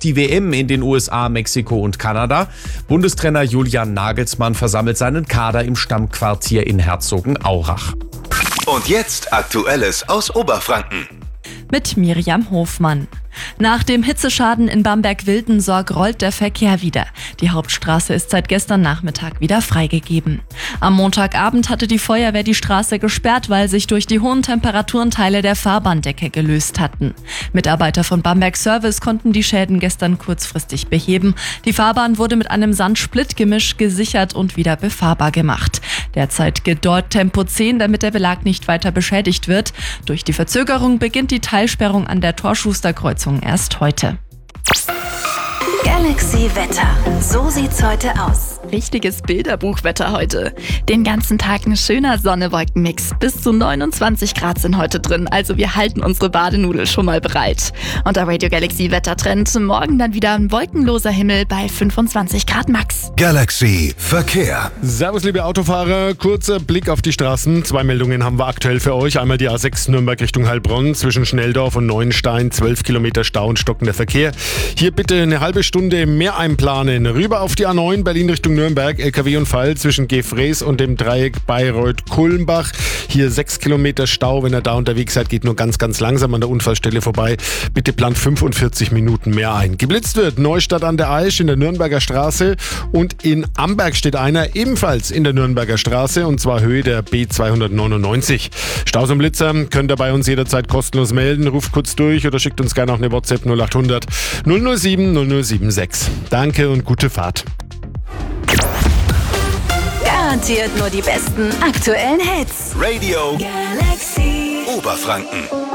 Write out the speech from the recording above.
die WM in den USA, Mexiko und Kanada. Bundestrainer Julian Nagelsmann versammelt seinen Kader im Stammquartier in Herzogenaurach. Und jetzt Aktuelles aus Oberfranken. Mit Miriam Hofmann. Nach dem Hitzeschaden in Bamberg-Wildensorg rollt der Verkehr wieder. Die Hauptstraße ist seit gestern Nachmittag wieder freigegeben. Am Montagabend hatte die Feuerwehr die Straße gesperrt, weil sich durch die hohen Temperaturen Teile der Fahrbahndecke gelöst hatten. Mitarbeiter von Bamberg Service konnten die Schäden gestern kurzfristig beheben. Die Fahrbahn wurde mit einem Sand-Split-Gemisch gesichert und wieder befahrbar gemacht. Derzeit gilt dort Tempo 10, damit der Belag nicht weiter beschädigt wird. Durch die Verzögerung beginnt die Teilsperrung an der Torschusterkreuzung erst heute. Galaxy Wetter. So sieht's heute aus. Richtiges Bilderbuchwetter heute. Den ganzen Tag ein schöner Sonne-Wolken-Mix. Bis zu 29 Grad sind heute drin, also wir halten unsere Badenudel schon mal bereit. Und der Radio Galaxy Wettertrend. Morgen dann wieder ein wolkenloser Himmel bei 25 Grad max. Galaxy Verkehr. Servus liebe Autofahrer, kurzer Blick auf die Straßen. 2 Meldungen haben wir aktuell für euch. Einmal die A6 Nürnberg Richtung Heilbronn zwischen Schnelldorf und Neuenstein. 12 Kilometer Stau und stockender Verkehr. Hier bitte eine halbe Stunde mehr einplanen. Rüber auf die A9 Berlin Richtung Nürnberg. LKW-Unfall zwischen Gefrees und dem Dreieck Bayreuth-Kulmbach. Hier 6 Kilometer Stau. Wenn ihr da unterwegs seid, geht nur ganz, ganz langsam an der Unfallstelle vorbei. Bitte plant 45 Minuten mehr ein. Geblitzt wird Neustadt an der Aisch in der Nürnberger Straße und in Amberg steht einer ebenfalls in der Nürnberger Straße und zwar Höhe der B299. Staus und Blitzer könnt ihr bei uns jederzeit kostenlos melden. Ruft kurz durch oder schickt uns gerne auch eine WhatsApp 0800 007 076. Danke und gute Fahrt. Garantiert nur die besten aktuellen Hits. Radio Galaxy Oberfranken.